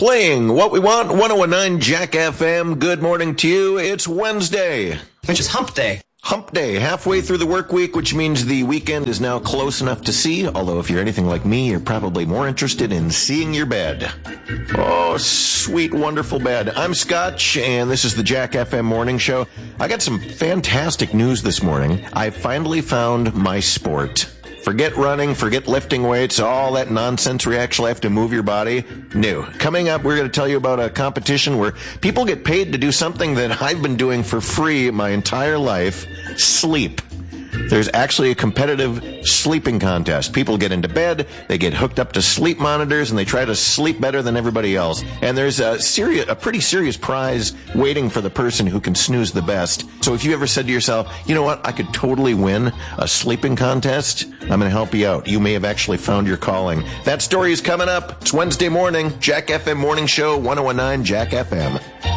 Playing What We Want, 1019 Jack FM. Good morning to you. It's Wednesday. Which is hump day. Hump day, halfway through the work week, which means the weekend is now close enough to see, although if you're anything like me, you're probably more interested in seeing your bed. Oh, sweet, wonderful bed. I'm Scotch, and this is the Jack FM Morning Show. I got some fantastic news this morning. I finally found my sport. Forget running, forget lifting weights, all that nonsense where you actually have to move your body. No. Coming up, we're going to tell you about a competition where people get paid to do something that I've been doing for free my entire life, sleep. There's actually a competitive sleeping contest. People get into bed, they get hooked up to sleep monitors, and they try to sleep better than everybody else. And there's a pretty serious prize waiting for the person who can snooze the best. So if you ever said to yourself, you know what, I could totally win a sleeping contest, I'm going to help you out. You may have actually found your calling. That story is coming up. It's Wednesday morning, Jack FM Morning Show, 1019 Jack FM.